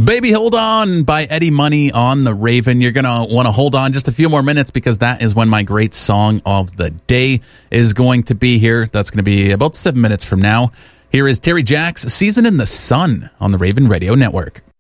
Baby Hold On by Eddie Money on the Raven. You're going to want to hold on just a few more minutes because that is when my great song of the day is going to be here. That's going to be about 7 minutes from now. Here is Terry Jacks, Season in the Sun on the Raven Radio Network.